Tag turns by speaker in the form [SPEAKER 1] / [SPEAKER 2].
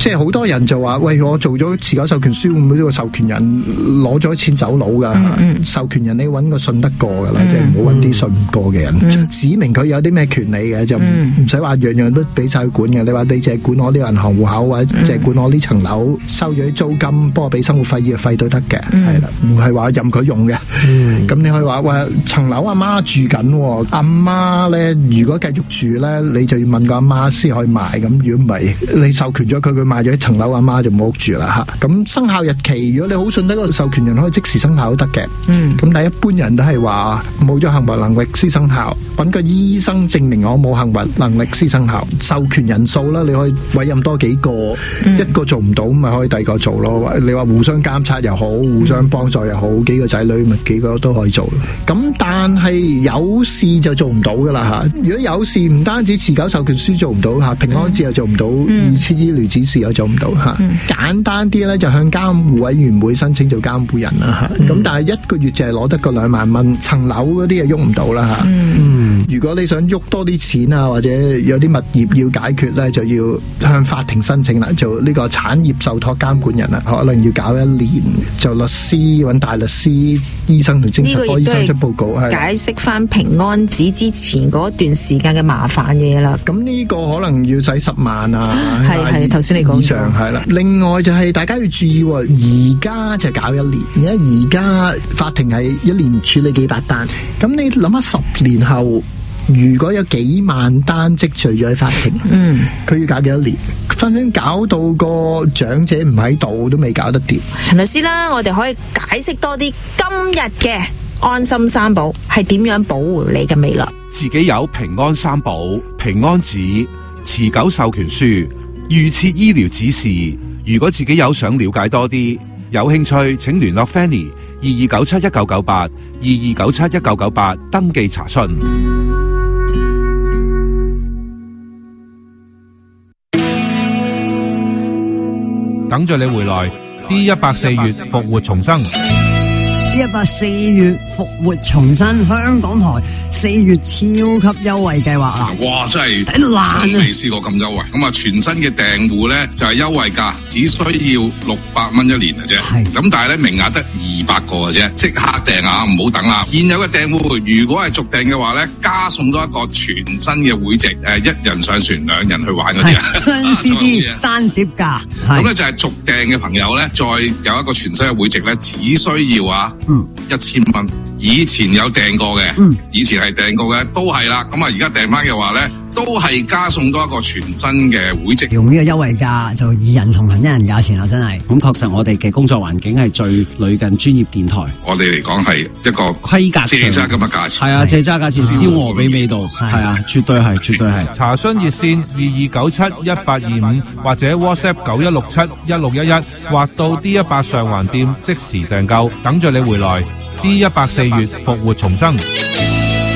[SPEAKER 1] 即係好多人就話喂，我做咗持久授權書，會唔會呢個授權人攞咗錢走佬噶？授權人你揾個信得過噶啦，即係唔好揾啲信唔過嘅人，指明佢有啲咩權利嘅，就唔使話樣樣都俾晒佢管嘅。你話你淨係管我呢個銀行戶口，或者淨係管我呢層樓，收咗啲租金，幫我俾生活費、醫藥費都得嘅，係啦，唔係話任佢用嘅。咁你可以話喂，層樓阿媽住緊，阿媽咧如果繼續住咧，你就要問個阿媽先可以賣。咁如果唔係，你授權咗佢，佢賣咗一層樓，阿媽就冇屋住啦吓。咁生效日期，如果你好信得個授權人可以即時生效都得嘅。咁但係一般人都係話冇咗行為能力先生效，揾個醫生證明我冇行為能力先生效。授權人數啦，你可以委任多幾個，一個做唔到咪可以第二個做咯。你話互相監察又好，互相幫助又好，幾個仔女咪幾個都可以做。咁但係有事就做唔到噶啦吓。如果有事唔單止持久授權書做唔到吓，平安紙又做唔到，預設醫療指示又做唔到吓。簡單啲咧就向監護委員會申請做監護人啦吓。咁但係一個月就係攞得個2萬蚊，層樓嗰啲就喐唔到啦吓。如果你想喐多啲錢啊，或者有啲物業要解決咧，就要向法庭申請啦，做呢個產業受託監管人啦，可能要搞1年，就律師揾大律師、醫生同精神科醫生出報告，
[SPEAKER 2] 解釋翻平安紙之前嗰段時間嘅麻煩嘢啦。
[SPEAKER 1] 咁呢個可能要使10萬啊，
[SPEAKER 2] 係頭先你講以上
[SPEAKER 1] 係啦。另外就係大家要注意，而家就搞1年，而家法庭係1年處理幾百單，咁你諗下10年後。如果有幾萬單積聚咗喺法庭，佢要搞幾多年？分分搞到個長者唔喺度都未搞得掂。
[SPEAKER 2] 陳律師啦，我哋可以解釋多啲今日嘅安心三寶係點樣保護你嘅未來。
[SPEAKER 3] 自己有平安三寶、平安紙、持久授權書、預設醫療指示。如果自己有想了解多啲，有興趣請聯絡 Fanny 22971998 22971998登記查詢。
[SPEAKER 4] 等着你回來 D100 4月復活重生。
[SPEAKER 5] D100 4月復活重生，香港台4月超級優惠計劃啊！
[SPEAKER 6] 哇，真係
[SPEAKER 5] 抵爛啊！
[SPEAKER 6] 未試過咁優惠。咁啊，全新嘅訂戶咧就係優惠價，只需要600蚊1年嘅啫。係咁，但係咧名額得200個嘅啫，即刻訂啊，唔好等啦！現有嘅訂戶如果係續訂嘅話咧，加送多一個全新嘅會籍，1人上船2人去玩嗰啲啊，
[SPEAKER 5] 雙 CD 單碟價。
[SPEAKER 6] 咁咧就係續訂嘅朋友咧，再有一個全新嘅會籍咧，只需要1000蚊。以前有訂過嘅，以前係訂過嘅都係啦。咁啊，而家訂翻嘅話咧，都係加送多一個全新嘅會籍。
[SPEAKER 5] 用呢個優惠價就2人同行1人價錢啦，真係。
[SPEAKER 7] 咁確實我哋嘅工作環境係最類近專業電台。
[SPEAKER 6] 我哋嚟講係一個
[SPEAKER 7] 規格
[SPEAKER 6] 借渣咁嘅價錢。
[SPEAKER 7] 係啊，借渣價錢燒鵝俾味道。係啊，絕對係，絕對係。
[SPEAKER 4] 查詢熱線22971825或者 WhatsApp 91671611或到 D100 上環店即時訂購，等着你回來。D100 4月復活重生。